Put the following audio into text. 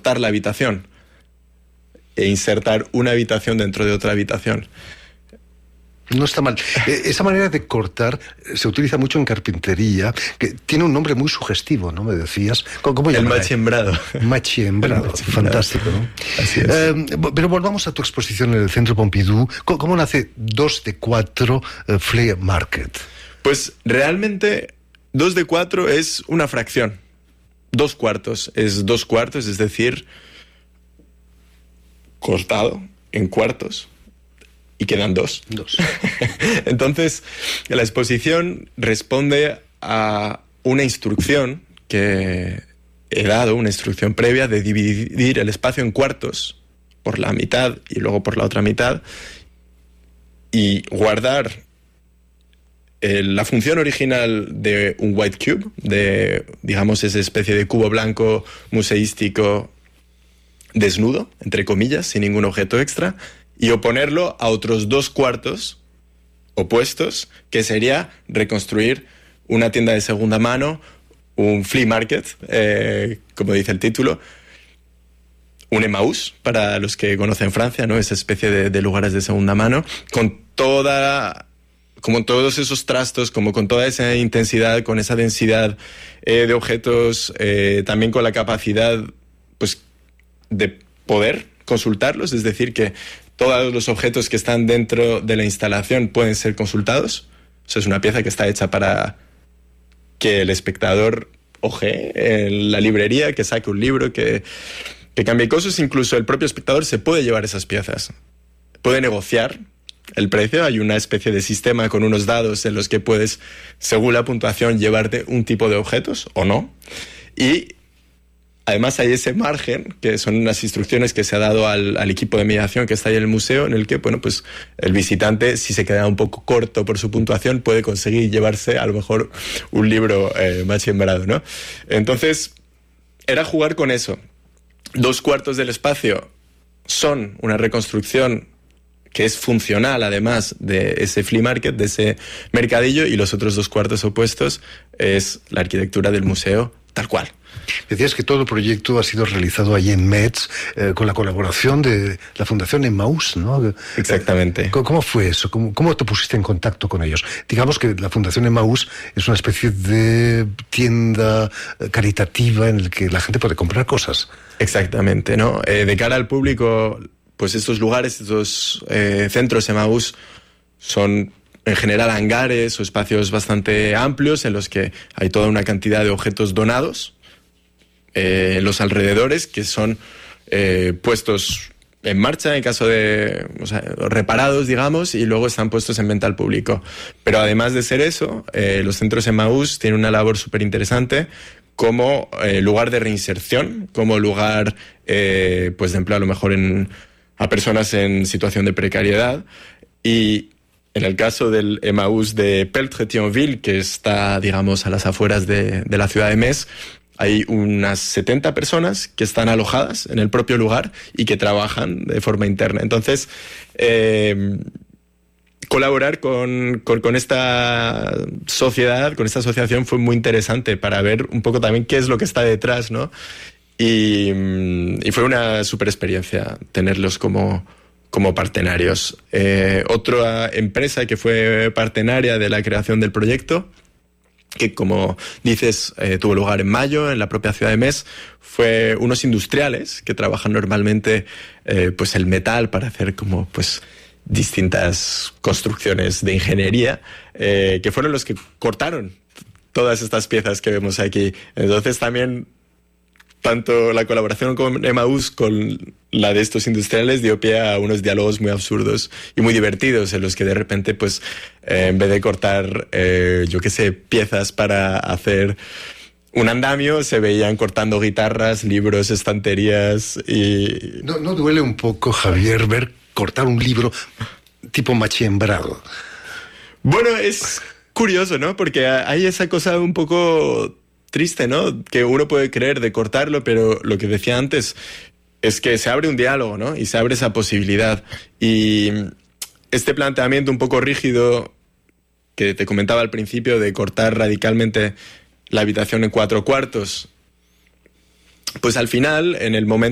cortar la habitación e insertar una habitación dentro de otra habitación. No está mal. Esa manera de cortar se utiliza mucho en carpintería, que tiene un nombre muy sugestivo, ¿no? Me decías. ¿Cómo el llamará? machiembrado. Machiembrado. Fantástico, ¿no? Así es. Pero volvamos a tu exposición en el Centro Pompidou. ¿Cómo nace 2 de 4 Flea Market? Pues realmente 2 de 4 es una fracción. 2 cuartos es 2 cuartos, es decir, cortado en cuartos. Y quedan 2. Entonces, la exposición responde a una instrucción que he dado, una instrucción previa de dividir el espacio en cuartos por la mitad y luego por la otra mitad y guardar la función original de un white cube, de, digamos, esa especie de cubo blanco museístico desnudo, entre comillas, sin ningún objeto extra, y oponerlo a otros 2 cuartos opuestos, que sería reconstruir una tienda de segunda mano, un flea market, como dice el título, un Emmaüs, para los que conocen Francia, ¿no? Esa especie de lugares de segunda mano, con todos esos trastos, como con toda esa intensidad, con esa densidad de objetos, también con la capacidad, pues, de poder consultarlos, es decir, que todos los objetos que están dentro de la instalación pueden ser consultados. O sea, es una pieza que está hecha para que el espectador ojee en la librería, que saque un libro, que cambie cosas. Incluso el propio espectador se puede llevar esas piezas. Puede negociar el precio. Hay una especie de sistema con unos dados en los que puedes, según la puntuación, llevarte un tipo de objetos o no. Y además hay ese margen, que son unas instrucciones que se ha dado al equipo de mediación que está ahí en el museo, en el que, bueno, pues el visitante, si se queda un poco corto por su puntuación, puede conseguir llevarse a lo mejor un libro machiembrado, ¿no? Entonces, era jugar con eso. 2 cuartos del espacio son una reconstrucción que es funcional, además, de ese flea market, de ese mercadillo, y los otros 2 cuartos opuestos es la arquitectura del museo, tal cual. Decías que todo el proyecto ha sido realizado allí en Metz, con la colaboración de la Fundación Emmaüs, ¿no? Exactamente. ¿Cómo fue eso? ¿Cómo te pusiste en contacto con ellos? Digamos que la Fundación Emmaüs es una especie de tienda caritativa en la que la gente puede comprar cosas. Exactamente, ¿no? De cara al público, pues estos lugares, estos centros Emmaüs son en general hangares o espacios bastante amplios en los que hay toda una cantidad de objetos donados en los alrededores, que son puestos en marcha en caso de, o sea, reparados, digamos, y luego están puestos en venta al público. Pero además de ser eso, los centros Emmaüs tienen una labor súper interesante como lugar de reinserción, como lugar pues de empleo a lo mejor a personas en situación de precariedad. Y en el caso del Emmaüs de Peltre-Thionville, que está, digamos, a las afueras de la ciudad de Metz, hay unas 70 personas que están alojadas en el propio lugar y que trabajan de forma interna. Entonces, colaborar con esta sociedad, con esta asociación, fue muy interesante para ver un poco también qué es lo que está detrás, ¿no? Y fue una súper experiencia tenerlos como partenarios. Otra empresa que fue partenaria de la creación del proyecto, que como dices tuvo lugar en mayo en la propia ciudad de Metz, fue unos industriales que trabajan normalmente pues el metal para hacer como pues distintas construcciones de ingeniería, que fueron los que cortaron todas estas piezas que vemos aquí. Entonces también tanto la colaboración con Emmaüs con la de estos industriales dio pie a unos diálogos muy absurdos y muy divertidos, en los que de repente, pues, en vez de cortar, yo qué sé, piezas para hacer un andamio, se veían cortando guitarras, libros, estanterías y... ¿No duele un poco, Javier, ver cortar un libro tipo machiembrado? Bueno, es curioso, ¿no? Porque hay esa cosa un poco triste, ¿no? Que uno puede creer de cortarlo, pero lo que decía antes es que se abre un diálogo, ¿no? Y se abre esa posibilidad. Y este planteamiento un poco rígido que te comentaba al principio, de cortar radicalmente la habitación en 4 cuartos, pues al final, en el momento